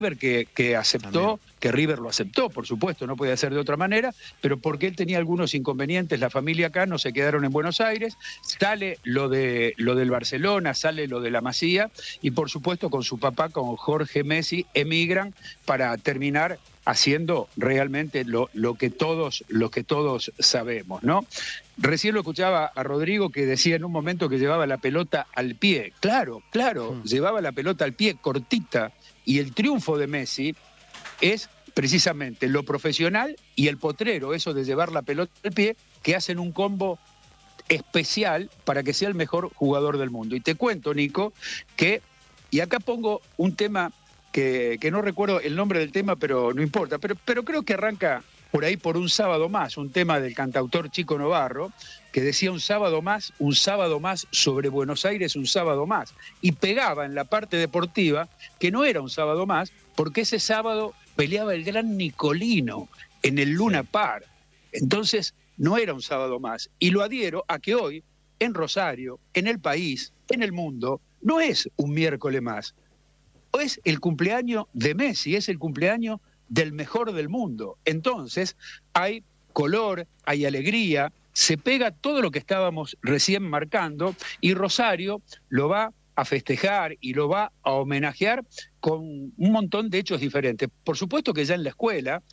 que aceptó, que River lo aceptó, por supuesto, no podía ser de otra manera, pero porque él tenía algunos inconvenientes, la familia acá no se quedaron en Buenos Aires, sale lo del Barcelona, sale lo de la Masía, y por supuesto con su papá, con Jorge Messi, emigran para terminar haciendo realmente lo que todos sabemos, ¿no? Recién lo escuchaba a Rodrigo que decía en un momento que llevaba la pelota al pie. Claro, llevaba la pelota al pie cortita, y el triunfo de Messi es precisamente lo profesional y el potrero, eso de llevar la pelota al pie, que hacen un combo especial para que sea el mejor jugador del mundo. Y te cuento, Nico, y acá pongo un tema que no recuerdo el nombre del tema, pero no importa, pero creo que arranca por ahí por Un Sábado Más, un tema del cantautor Chico Novarro, que decía un sábado más sobre Buenos Aires, un sábado más. Y pegaba en la parte deportiva que no era un sábado más, porque ese sábado peleaba el gran Nicolino en el Luna Park. Entonces, no era un sábado más. Y lo adhiero a que hoy, en Rosario, en el país, en el mundo, no es un miércoles más. Es el cumpleaños de Messi, es el cumpleaños del mejor del mundo. Entonces, hay color, hay alegría, se pega todo lo que estábamos recién marcando, y Rosario lo va a festejar y lo va a homenajear con un montón de hechos diferentes. Por supuesto que ya en la escuela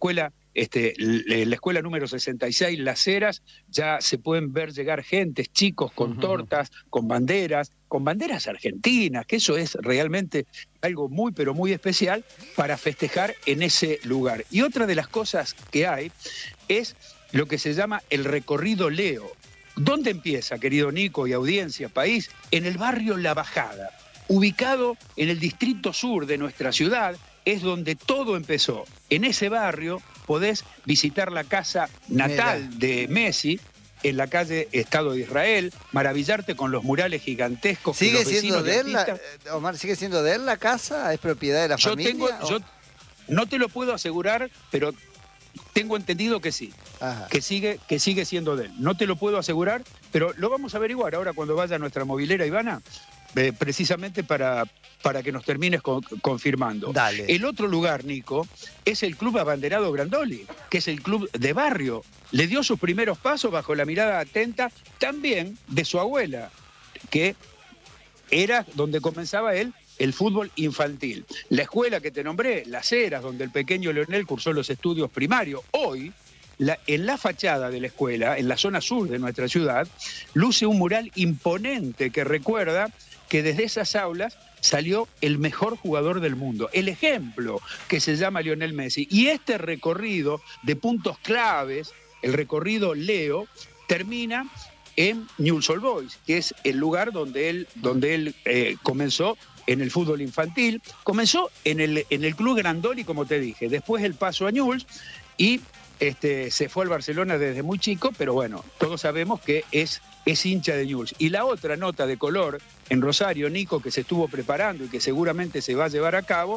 número 66, Las Heras, ya se pueden ver llegar gentes, chicos con tortas, con banderas argentinas, que eso es realmente algo muy, pero muy especial para festejar en ese lugar. Y otra de las cosas que hay es lo que se llama el recorrido Leo. ¿Dónde empieza, querido Nico y audiencia, país? En el barrio La Bajada, ubicado en el distrito sur de nuestra ciudad, es donde todo empezó. En ese barrio podés visitar la casa natal de Messi, en la calle Estado de Israel, maravillarte con los murales gigantescos. ¿Sigue siendo de él, Omar, sigue siendo de él la casa? ¿Es propiedad de la familia? Yo no te lo puedo asegurar, pero tengo entendido que sí, que sigue siendo de él. No te lo puedo asegurar, pero lo vamos a averiguar ahora cuando vaya nuestra movilera Ivana, precisamente para que nos termines confirmando. Dale. El otro lugar, Nico, es el Club Abanderado Grandoli, que es el club de barrio. Le dio sus primeros pasos bajo la mirada atenta también de su abuela, que era donde comenzaba él el fútbol infantil. La escuela que te nombré, Las Heras, donde el pequeño Leonel cursó los estudios primarios, hoy, en la fachada de la escuela, en la zona sur de nuestra ciudad, luce un mural imponente que recuerda que desde esas aulas salió el mejor jugador del mundo, el ejemplo que se llama Lionel Messi. Y este recorrido de puntos claves, el recorrido Leo, termina en Newell's Old Boys, que es el lugar donde él comenzó en el fútbol infantil. Comenzó en el Club Grandoli, como te dije, después el paso a Newell's, y se fue al Barcelona desde muy chico, pero bueno, todos sabemos que es hincha de Newell's. Y la otra nota de color en Rosario, Nico, que se estuvo preparando y que seguramente se va a llevar a cabo,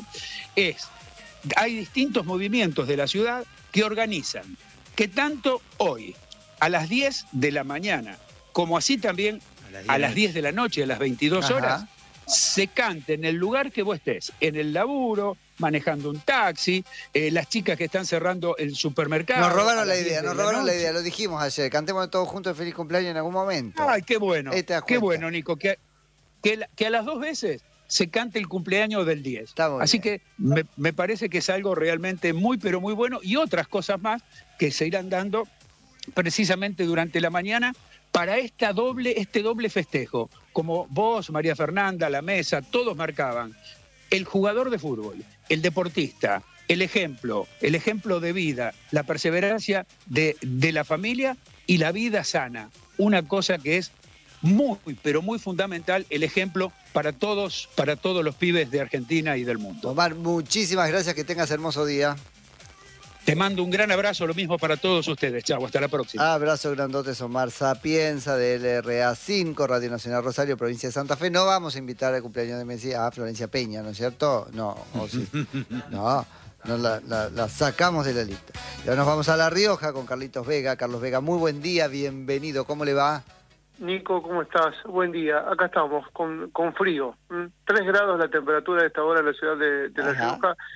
hay distintos movimientos de la ciudad que organizan que tanto hoy, a las 10 de la mañana, como así también a las 10 de la noche, a las 22 horas, se cante en el lugar que vos estés, en el laburo, manejando un taxi, las chicas que están cerrando el supermercado. Nos robaron la idea, lo dijimos ayer, cantemos todos juntos el feliz cumpleaños en algún momento. Ay, qué bueno, qué bueno, Nico, que a las 2 veces se cante el cumpleaños del 10. Así que me parece que es algo realmente muy, pero muy bueno, y otras cosas más que se irán dando precisamente durante la mañana para este doble festejo. Como vos, María Fernanda, la mesa, todos marcaban, el jugador de fútbol, el deportista, el ejemplo de vida, la perseverancia de la familia y la vida sana. Una cosa que es muy, pero muy fundamental, el ejemplo para todos los pibes de Argentina y del mundo. Omar, muchísimas gracias, que tengas hermoso día. Te mando un gran abrazo, lo mismo para todos ustedes. Chau, hasta la próxima. Abrazo grandote, Omar Sapienza, de LRA5, Radio Nacional Rosario, provincia de Santa Fe. No vamos a invitar al cumpleaños de Messi a Florencia Peña, ¿no es cierto? No, o sí. No, la sacamos de la lista. Y ahora nos vamos a La Rioja con Carlitos Vega. Carlos Vega, muy buen día, bienvenido. ¿Cómo le va? Nico, ¿cómo estás? Buen día. Acá estamos, con frío. 3 grados la temperatura de esta hora en la ciudad de La Ajá. Rioja.